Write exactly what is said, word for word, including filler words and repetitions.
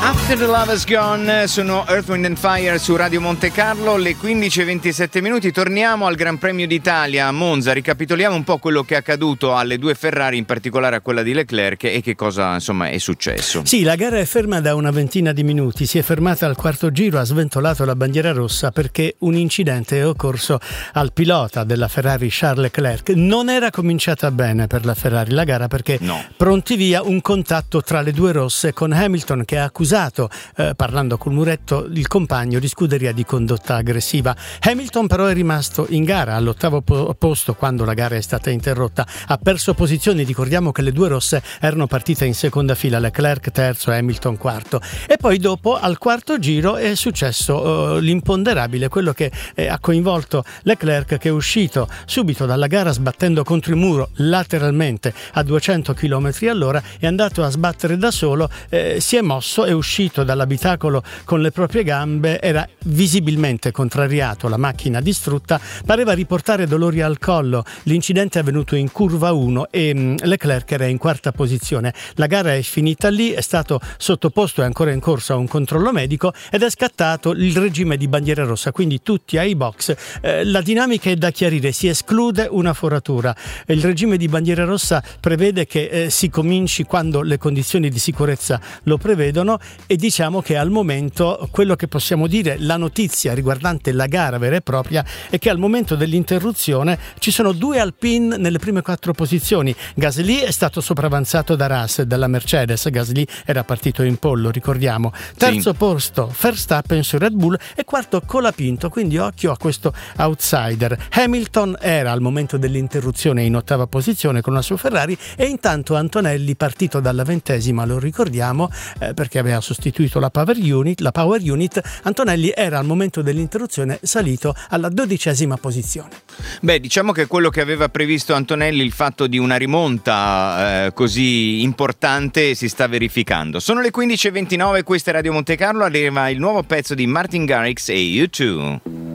After the Love Is Gone, sono Earth, Wind and Fire su Radio Monte Carlo, le quindici e ventisette minuti. Torniamo al Gran Premio d'Italia a Monza, ricapitoliamo un po' quello che è accaduto alle due Ferrari, in particolare a quella di Leclerc, e che cosa insomma è successo. Sì, la gara è ferma da una ventina di minuti, si è fermata al quarto giro, ha sventolato la bandiera rossa perché un incidente è occorso al pilota della Ferrari Charles Leclerc. Non era cominciata bene per la Ferrari la gara perché no. pronti via un contatto tra le due rosse con Hamilton che ha accusato, eh, parlando col muretto, il compagno di scuderia di condotta aggressiva. Hamilton però è rimasto in gara all'ottavo po- posto quando la gara è stata interrotta, ha perso posizioni, ricordiamo che le due rosse erano partite in seconda fila, Leclerc terzo e Hamilton quarto, e poi dopo al quarto giro è successo uh, l'imponderabile, quello che eh, ha coinvolto Leclerc, che è uscito subito dalla gara sbattendo contro il muro lateralmente a duecento chilometri all'ora, è andato a sbattere da solo, eh, si è mosso, è uscito dall'abitacolo con le proprie gambe, era visibilmente contrariato, la macchina distrutta, pareva riportare dolori al collo. L'incidente è avvenuto in curva uno e mh, Leclerc era in quarta posizione. La gara è finita lì, è stato sottoposto e ancora in corso a un controllo medico ed è scattato il regime di bandiera rossa, quindi tutti ai box. Eh, la dinamica è da chiarire, si esclude una foratura. Il regime di bandiera rossa prevede che eh, si cominci quando le condizioni di sicurezza lo prevedono, e diciamo che al momento quello che possiamo dire, la notizia riguardante la gara vera e propria, è che al momento dell'interruzione ci sono due Alpine nelle prime quattro posizioni. Gasly è stato sopravanzato da Russell dalla Mercedes, Gasly era partito in pollo, ricordiamo. Terzo sì. posto Verstappen su Red Bull e quarto Colapinto, quindi occhio a questo outsider. Hamilton era al momento dell'interruzione in ottava posizione con la sua Ferrari, e intanto Antonelli, partito dalla ventesima, lo ricordiamo, eh, perché aveva sostituito la power unit, la power unit, Antonelli era al momento dell'interruzione salito alla dodicesima posizione. Beh, diciamo che quello che aveva previsto Antonelli, il fatto di una rimonta eh, così importante, si sta verificando. Sono le quindici e ventinove, questa è Radio Monte Carlo, arriva il nuovo pezzo di Martin Garrix e U due.